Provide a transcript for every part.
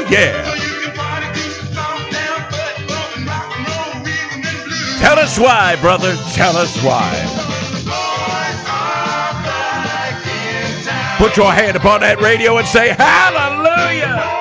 Yeah. Tell us why, brother. Tell us why. Put your hand upon that radio and say hallelujah.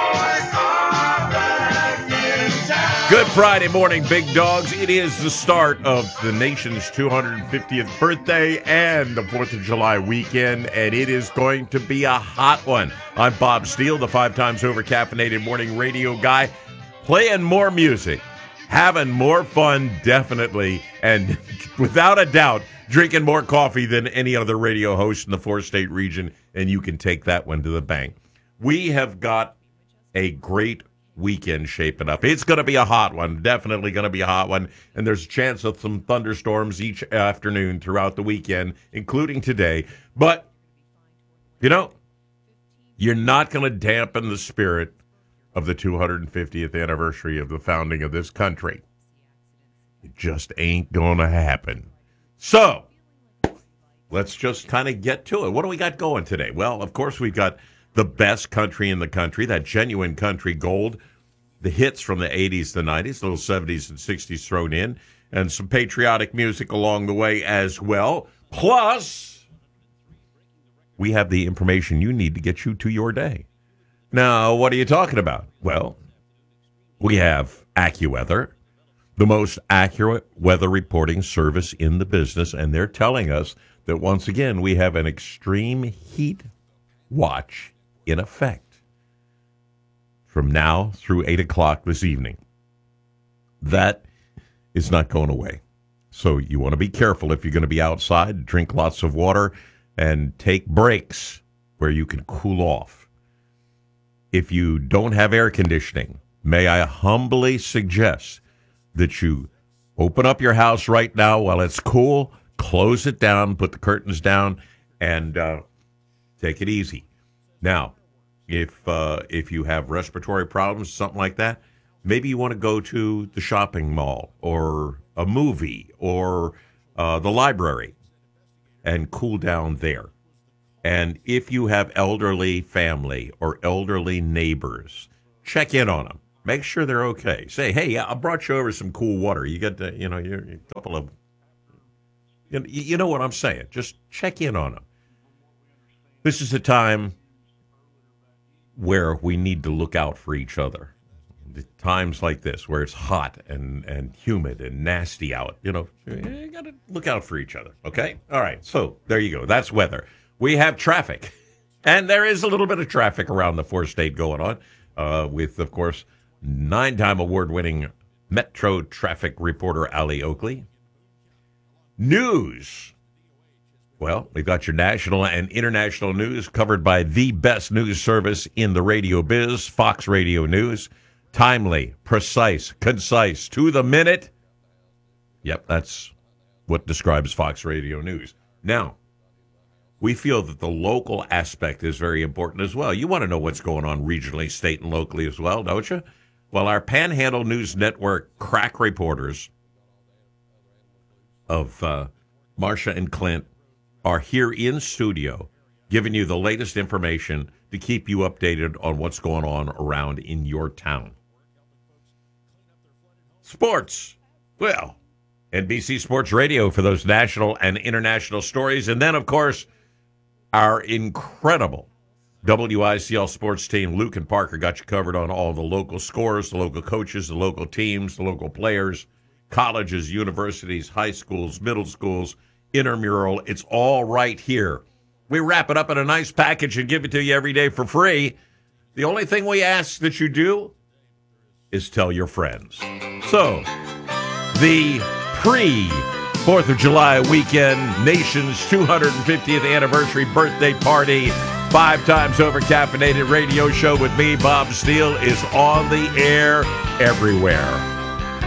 Good Friday morning, big dogs. It is the start of the nation's 250th birthday and the 4th of July weekend, and it is going to be a hot one. I'm Bob Steele, the 5 times over caffeinated morning radio guy, playing more music, having more fun, definitely, and without a doubt, drinking more coffee than any other radio host in the 4-state region, and you can take that one to the bank. We have got a great weekend shaping up. It's going to be a hot one, definitely going to be a hot one, and there's a chance of some thunderstorms each afternoon throughout the weekend, including today. But, you know, you're not going to dampen the spirit of the 250th anniversary of the founding of this country. It just ain't going to happen. So, let's just kind of get to it. What do we got going today? Well, of course, we've got the best country in the country, that genuine country gold, the hits from the 80s, the 90s, little 70s and 60s thrown in, and some patriotic music along the way as well. Plus, we have the information you need to get you to your day. Now, what are you talking about? Well, we have AccuWeather, the most accurate weather reporting service in the business, and they're telling us that once again we have an extreme heat watch in effect from now through 8 o'clock this evening. That is not going away. So you want to be careful if you're going to be outside, drink lots of water, and take breaks where you can cool off. If you don't have air conditioning, may I humbly suggest that you open up your house right now while it's cool, close it down, put the curtains down, and take it easy. Now, if you have respiratory problems, something like that, maybe you want to go to the shopping mall or a movie or the library and cool down there. And if you have elderly family or elderly neighbors, check in on them. Make sure they're okay. Say, hey, I brought you over some cool water. You got the, you're a couple of, you know what I'm saying. Just check in on them. This is a time where we need to look out for each other. The times like this, where it's hot and humid and nasty out, you got to look out for each other, okay? All right, so there you go. That's weather. We have traffic, and there is a little bit of traffic around the 4-state going on with, of course, 9-time award-winning Metro traffic reporter Ali Oakley. News. Well, we've got your national and international news covered by the best news service in the radio biz, Fox Radio News. Timely, precise, concise, to the minute. Yep, that's what describes Fox Radio News. Now, we feel that the local aspect is very important as well. You want to know what's going on regionally, state, and locally as well, don't you? Well, our Panhandle News Network crack reporters of Marcia and Clint are here in studio giving you the latest information to keep you updated on what's going on around in your town. Sports. Well, NBC Sports Radio for those national and international stories. And then, of course, our incredible WICL sports team, Luke and Parker, got you covered on all the local scores, the local coaches, the local teams, the local players, colleges, universities, high schools, middle schools, intramural. It's all right here. We wrap it up in a nice package and give it to you every day for free. The only thing we ask that you do is tell your friends. So, the pre-4th of July weekend, nation's 250th anniversary birthday party, 5 times over caffeinated radio show with me, Bob Steele, is on the air everywhere.